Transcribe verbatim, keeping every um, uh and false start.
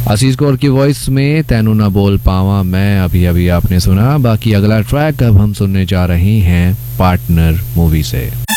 आशीष कौर की वॉइस में तैनू ना बोल पावा मैं अभी अभी आपने सुना। बाकी अगला ट्रैक अब हम सुनने जा रहे हैं पार्टनर मूवी से।